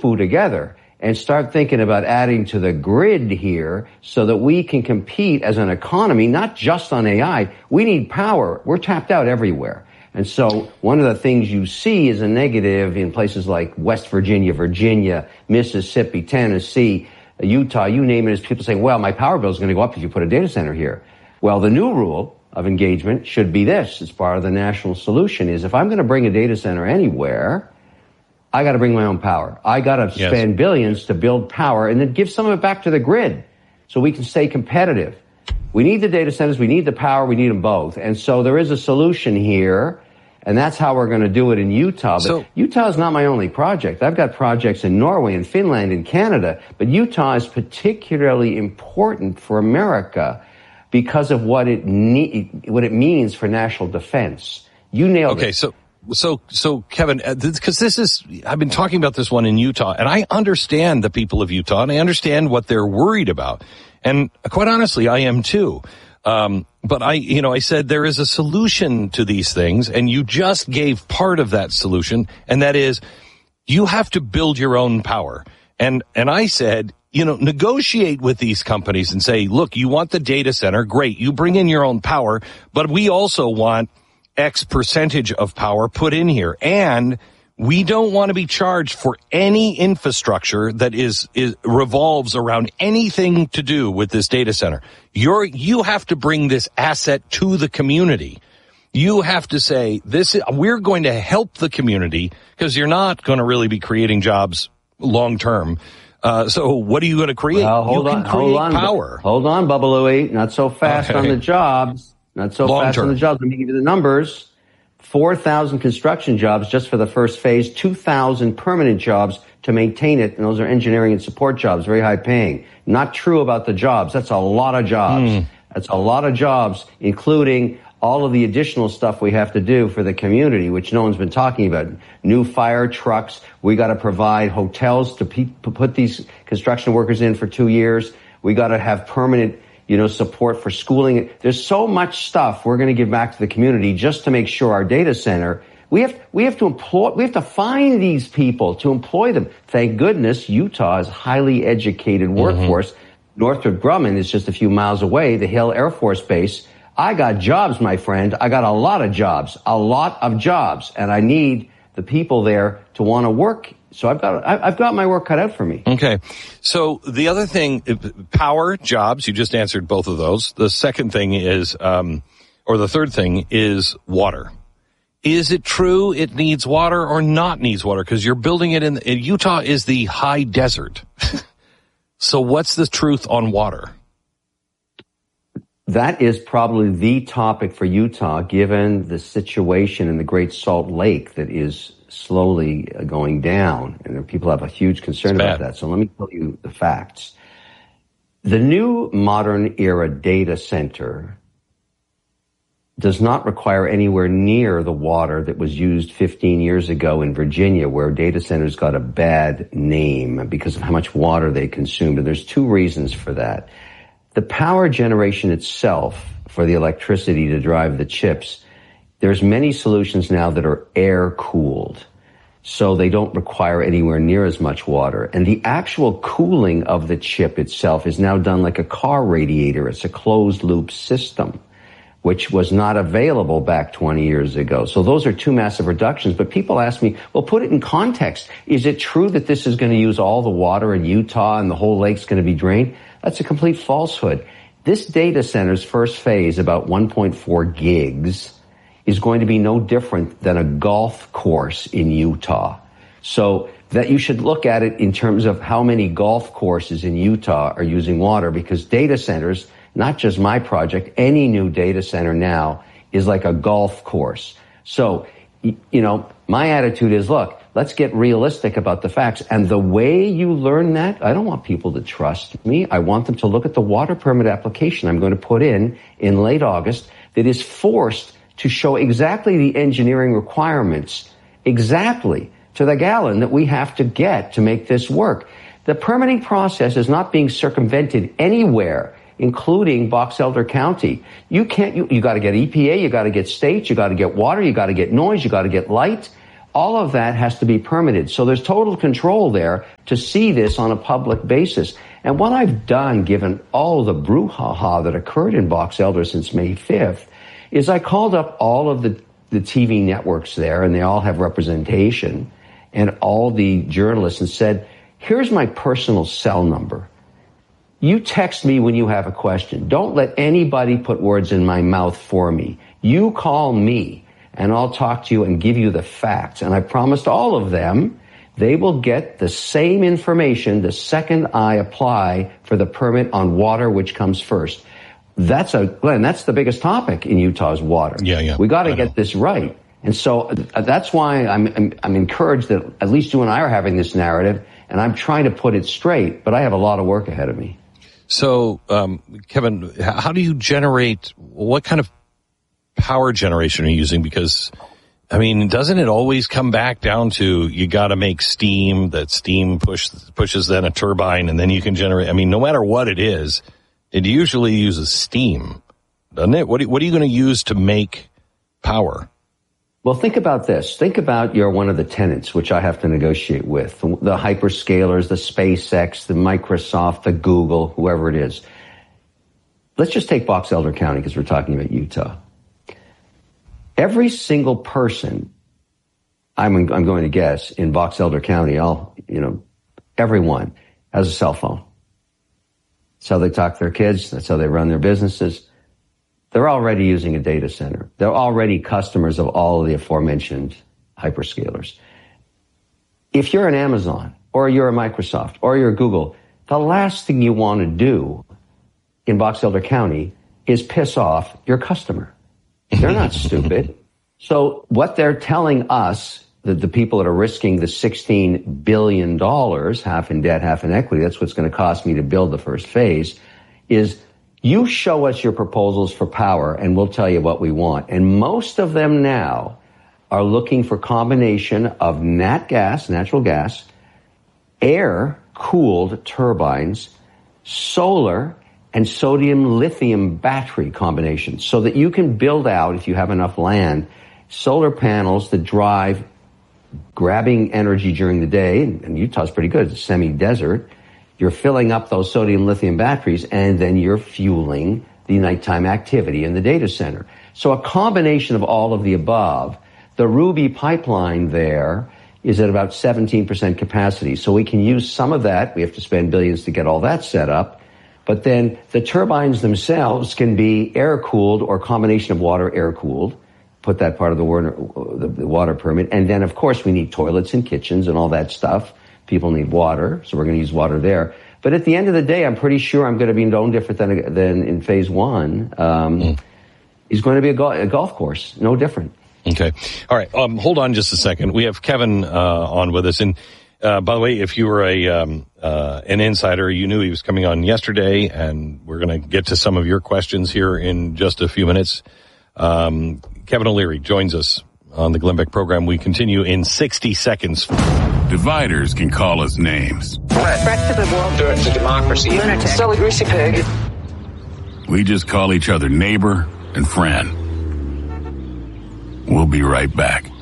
foo-foo together and start thinking about adding to the grid here so that we can compete as an economy, not just on AI. We need power. We're tapped out everywhere. And so one of the things you see is a negative in places like West Virginia, Mississippi, Tennessee, Utah, you name it, is people saying, well, my power bill is going to go up if you put a data center here. Well, the new rule of engagement should be this, as part of the national solution, is if I'm going to bring a data center anywhere, I got to bring my own power. I got to spend billions to build power and then give some of it back to the grid so we can stay competitive. We need the data centers. We need the power. We need them both. And so there is a solution here, and that's how we're going to do it in Utah. But Utah is not my only project. I've got projects in Norway and Finland and Canada, but Utah is particularly important for America because of what it means for national defense. You nailed it. So Kevin, because I've been talking about this one in Utah, and I understand the people of Utah, and I understand what they're worried about. And quite honestly, I am too. But I said there is a solution to these things, and you just gave part of that solution, and that is you have to build your own power. And I said, negotiate with these companies and say, look, you want the data center, great, you bring in your own power, but we also want X percentage of power put in here. And we don't want to be charged for any infrastructure that is revolves around anything to do with this data center. You have to bring this asset to the community. You have to say we're going to help the community because you're not going to really be creating jobs long term. So what are you going to create? Well, hold on, power. Hold on, Bubba Louie. Not so fast on the jobs. Not so fast on the jobs. Let me give you the numbers. 4,000 construction jobs just for the first phase, 2,000 permanent jobs to maintain it, and those are engineering and support jobs, very high paying. Not true about the jobs. That's a lot of jobs. That's a lot of jobs, including all of the additional stuff we have to do for the community, which no one's been talking about. New fire trucks. We got to provide hotels to put these construction workers in for 2 years. We got to have permanent support for schooling. There's so much stuff we're going to give back to the community just to make sure our data center, we have to find these people to employ them. Thank goodness Utah is highly educated workforce. Northrop Grumman is just a few miles away, the Hill Air Force Base. I got jobs, my friend. I got a lot of jobs, and I need the people there to want to work. So I've got my work cut out for me. Okay. So the other thing, power, jobs, you just answered both of those. The second thing is, or the third thing is water. Is it true it needs water or not needs water? Because you're building it in Utah is the high desert. So what's the truth on water? That is probably the topic for Utah, given the situation in the Great Salt Lake that is slowly going down, and people have a huge concern about that. So let me tell you the facts. The new modern era data center does not require anywhere near the water that was used 15 years ago in Virginia, where data centers got a bad name because of how much water they consumed. And there's two reasons for that. The power generation itself for the electricity to drive the chips, there's many solutions now that are air cooled, so they don't require anywhere near as much water. And the actual cooling of the chip itself is now done like a car radiator. It's a closed loop system, which was not available back 20 years ago. So those are two massive reductions. But people ask me, well, put it in context. Is it true that this is going to use all the water in Utah and the whole lake's going to be drained? That's a complete falsehood. This data center's first phase, about 1.4 gigs, is going to be no different than a golf course in Utah. So that you should look at it in terms of how many golf courses in Utah are using water, because data centers, not just my project, any new data center now is like a golf course. So, my attitude is, look, let's get realistic about the facts. And the way you learn that, I don't want people to trust me. I want them to look at the water permit application I'm going to put in late August that is forced to show exactly the engineering requirements, exactly to the gallon that we have to get to make this work. The permitting process is not being circumvented anywhere, including Box Elder County. You got to get EPA, you got to get states, you got to get water, you got to get noise, you got to get light. all of that has to be permitted. So there's total control there to see this on a public basis. And what I've done, given all the brouhaha that occurred in Box Elder since May 5th, is I called up all of the TV networks there, and they all have representation, and all the journalists, and said, here's my personal cell number. You text me when you have a question. Don't let anybody put words in my mouth for me. You call me, and I'll talk to you and give you the facts. And I promised all of them they will get the same information the second I apply for the permit on water, which comes first. Glenn, that's the biggest topic in Utah's water. Yeah. We got to get this right. And so that's why I'm encouraged that at least you and I are having this narrative, and I'm trying to put it straight, but I have a lot of work ahead of me. So, Kevin, how do you generate, what kind of power generation are you using? Because, I mean, doesn't it always come back down to you got to make steam, that steam pushes then a turbine, and then you can generate, I mean, no matter what it is, it usually uses steam, doesn't it? What are you going to use to make power? Well, think about this. Think about you're one of the tenants, which I have to negotiate with, the hyperscalers, the SpaceX, the Microsoft, the Google, whoever it is. Let's just take Box Elder County because we're talking about Utah. Every single person, I'm going to guess, in Box Elder County, everyone has a cell phone. That's how they talk to their kids. That's how they run their businesses. They're already using a data center. They're already customers of all of the aforementioned hyperscalers. If you're an Amazon, or you're a Microsoft, or you're a Google, the last thing you want to do in Box Elder County is piss off your customer. They're not stupid. So what they're telling us, the people that are risking the $16 billion, half in debt, half in equity, that's what's going to cost me to build the first phase, is you show us your proposals for power and we'll tell you what we want. And most of them now are looking for combination of natural gas, air-cooled turbines, solar, and sodium-lithium battery combinations so that you can build out, if you have enough land, solar panels that drive grabbing energy during the day. And Utah's pretty good. It's a semi-desert. You're filling up those sodium-lithium batteries, and then you're fueling the nighttime activity in the data center. So a combination of all of the above. The Ruby pipeline there is at about 17% capacity. So we can use some of that. We have to spend billions to get all that set up. But then the turbines themselves can be air-cooled or combination of water air-cooled. Put that part of the water permit. And then, of course, we need toilets and kitchens and all that stuff. People need water, so we're going to use water there. But at the end of the day, I'm pretty sure I'm going to be no different than in phase one. It's going to be a golf course, no different. Okay. All right. Hold on just a second. We have Kevin on with us. And by the way, if you were an insider, you knew he was coming on yesterday, and we're going to get to some of your questions here in just a few minutes. Kevin O'Leary joins us on the Glenn Beck program. We continue in 60 seconds. Dividers can call us names. Threat to the world. Threat to democracy. Lunatic. Still a greasy pig. We just call each other neighbor and friend. We'll be right back.